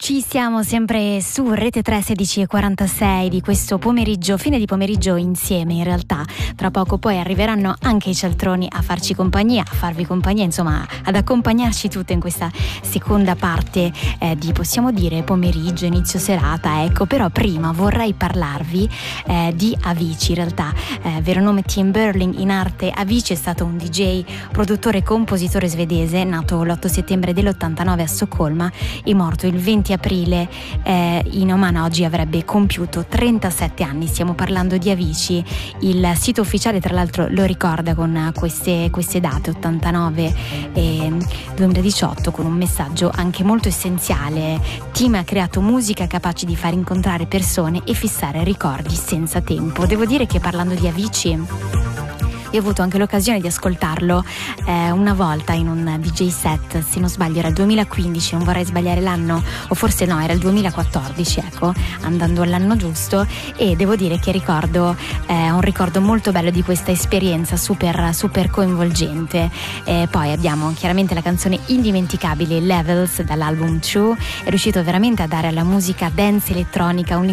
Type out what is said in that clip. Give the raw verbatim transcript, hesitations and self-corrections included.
Ci siamo sempre su Rete tre, sedici e quarantasei di questo pomeriggio, fine di pomeriggio insieme in realtà. Tra poco poi arriveranno anche i cialtroni a farci compagnia, a farvi compagnia, insomma ad accompagnarci tutte in questa seconda parte eh, di, possiamo dire, pomeriggio, inizio serata, ecco. Però prima vorrei parlarvi eh, di Avicii. In realtà eh, vero nome Tim Berling, in arte Avicii, è stato un D J, produttore e compositore svedese, nato l'otto settembre dell'ottantanove a Stoccolma e morto il venti aprile eh, in Oman. Oggi avrebbe compiuto trentasette anni. Stiamo parlando di Avicii. Il sito ufficiale tra l'altro lo ricorda con queste, queste date ottantanove e duemiladiciotto, con un messaggio anche molto essenziale. Tim ha creato musica capace di far incontrare persone e fissare ricordi senza tempo. Devo dire che parlando di Avicii io ho avuto anche l'occasione di ascoltarlo eh, una volta in un D J set, se non sbaglio era il duemilaquindici, non vorrei sbagliare l'anno, o forse no, era il duemilaquattordici, ecco, andando all'anno giusto, e devo dire che ricordo eh, un ricordo molto bello di questa esperienza super, super coinvolgente. E poi abbiamo chiaramente la canzone indimenticabile Levels dall'album True. È riuscito veramente a dare alla musica dance elettronica un